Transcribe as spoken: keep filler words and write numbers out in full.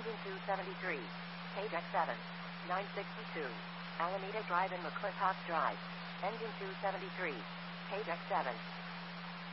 Engine two seventy-three. Page X seven. nine sixty-two. Alameda Drive and McClintock Drive. Engine two seventy-three. Page X seven.